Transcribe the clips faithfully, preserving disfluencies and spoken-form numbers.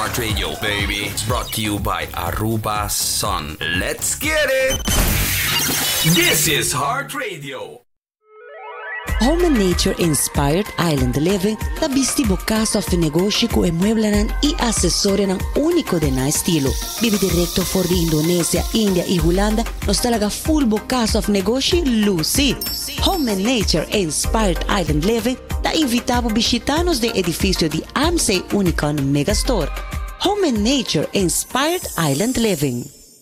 Heart Radio, baby. It's brought to you by Aruba Sun. Let's get it! This is Heart Radio. Home and Nature-inspired island living, tabisti bukaso of negosyo ko emueblanan i asesorya ng uniko din na estilo. Bibi direkto for the Indonesia, India i Holanda, nos talaga full bukaso of negosyo, Lucy. Home and Nature-inspired island living, ta invitabo bisitanos de edificio di A M C Unicon Megastore. Home and Nature-inspired island living.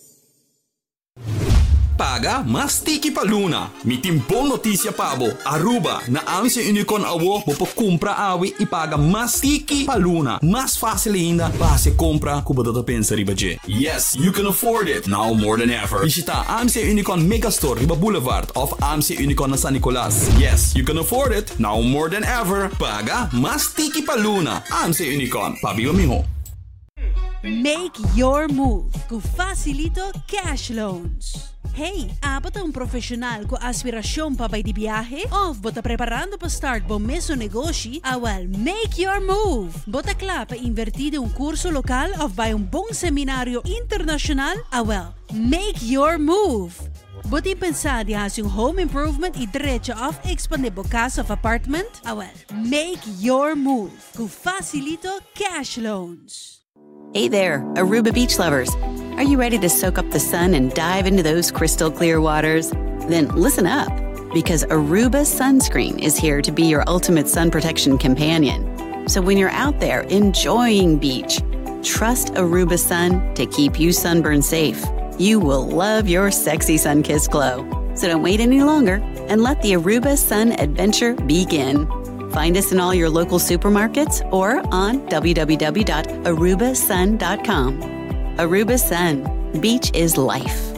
Paga mas tiki pa Luna. Mi timpong notisya pabo. Aruba na A M C Unicon awo mo po kumpra awi ipaga mas tiki pa Luna. Mas fácil ainda base compra kuba data pensa riba je. Yes, you can afford it now more than ever. Visita A M C Unicon Megastore riba Boulevard of A M C Unicon na San Nicolas. Yes, you can afford it now more than ever. Paga mas tiki pa Luna. A M C Unicon. Pabiwa miho. Make your move com Facilito Cash Loans. Hey, apat ang profesional ko aspirasyon pa ba di biyahe? Of bota preparando pa start bom meso negosyo? Awal, make your move! Bota kla pa invertido un kurso lokal of by un bong seminaryo internasyonal? Awal, make your move! Bota pensar di has yung home improvement i diretso of expande bokas of apartment? Awal, make your move com Facilito Cash Loans. Hey there, Aruba beach lovers. Are you ready to soak up the sun and dive into those crystal clear waters? Then listen up, because Aruba Sunscreen is here to be your ultimate sun protection companion. So when you're out there enjoying beach, trust Aruba Sun to keep you sunburn safe. You will love your sexy sun-kissed glow. So don't wait any longer and let the Aruba Sun adventure begin. Find us in all your local supermarkets or on w w w dot aruba sun dot com. Aruba Sun. Beach is life.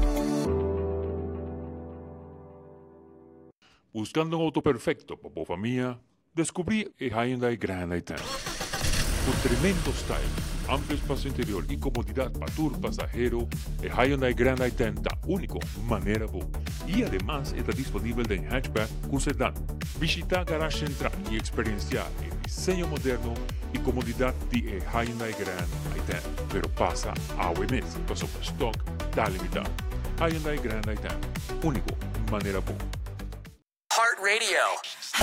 Buscando un auto perfecto para tu familia, descubrí el Hyundai Grand i ten. Con tremendo style, amplio espacio interior y comodidad para tu pasajero, el Hyundai Grand i ten da único manera bu. Y además está disponible en hatchback con sedán. Visita Garage Central y experienciar el diseño moderno y comodidad de el Hyundai Grand i ten. Pero pasa a O M S, pasó por stock, da limitado. Hyundai Grand i ten, único manera bu. Heart Radio.